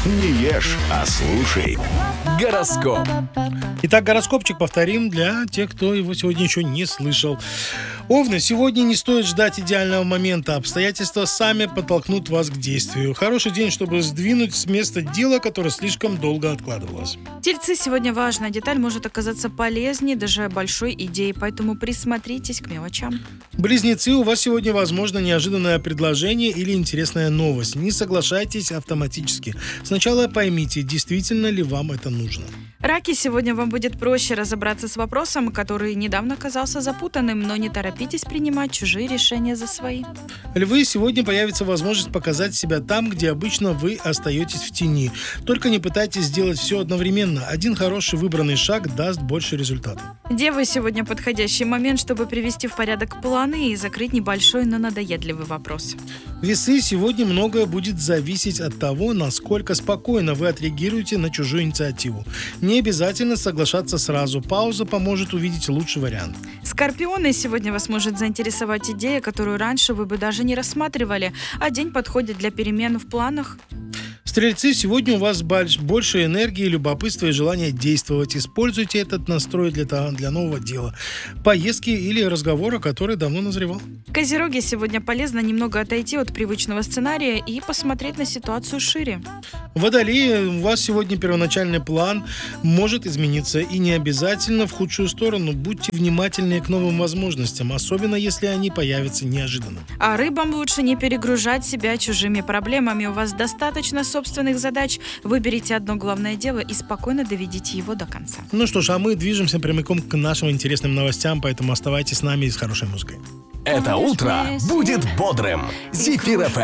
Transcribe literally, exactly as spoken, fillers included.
Не ешь, а слушай. Гороскоп. Итак, гороскопчик повторим для тех, кто его сегодня еще не слышал. Овны, сегодня не стоит ждать идеального момента. Обстоятельства сами подтолкнут вас к действию. Хороший день, чтобы сдвинуть с места дело, которое слишком долго откладывалось. Тельцы, сегодня важная деталь может оказаться полезнее даже большой идеи, поэтому присмотритесь к мелочам. Близнецы, у вас сегодня возможно неожиданное предложение или интересная новость. Не соглашайтесь автоматически. Сначала поймите, действительно ли вам это нужно. Раки, сегодня вам будет проще разобраться с вопросом, который недавно казался запутанным, но не торопитесь принимать чужие решения за свои. Львы, сегодня появится возможность показать себя там, где обычно вы остаетесь в тени. Только не пытайтесь сделать все одновременно. Один хороший выбранный шаг даст больше результата. Девы, сегодня подходящий момент, чтобы привести в порядок планы и закрыть небольшой, но надоедливый вопрос. Весы, сегодня многое будет зависеть от того, насколько спокойно вы отреагируете на чужую инициативу. Не обязательно соглашаться сразу. Пауза поможет увидеть лучший вариант. Скорпионы, сегодня вас может заинтересовать идея, которую раньше вы бы даже не рассматривали, а день подходит для перемен в планах. Стрельцы, сегодня у вас больше энергии, любопытства и желания действовать. Используйте этот настрой для, для нового дела, поездки или разговора, который давно назревал. Козероги, сегодня полезно немного отойти от привычного сценария и посмотреть на ситуацию шире. Водолеи, у вас сегодня первоначальный план может измениться и не обязательно в худшую сторону. Будьте внимательнее к новым возможностям, особенно если они появятся неожиданно. А рыбам лучше не перегружать себя чужими проблемами. У вас достаточно собственных задач. Выберите одно главное дело и спокойно доведите его до конца. Ну что ж, а мы движемся прямиком к нашим интересным новостям, поэтому оставайтесь с нами и с хорошей музыкой. Это утро будет бодрым. Зефир эф эм.